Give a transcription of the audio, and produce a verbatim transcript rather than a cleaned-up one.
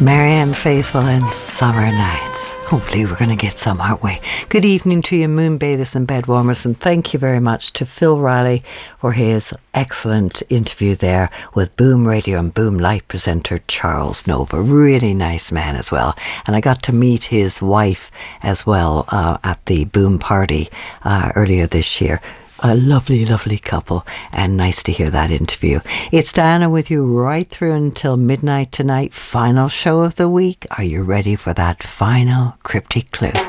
Marianne Faithfull and Summer Nights. Hopefully we're going to get some our way. Good evening to you, moonbathers and bedwarmers, and thank you very much to Phil Riley for his excellent interview there with Boom Radio and Boom Light presenter Charles Nova. Really nice man as well. And I got to meet his wife as well uh, at the Boom party uh, earlier this year. A lovely, lovely couple, and nice to hear that interview. It's Diana with you right through until midnight tonight. Final show of the week. Are you ready for that final cryptic clue?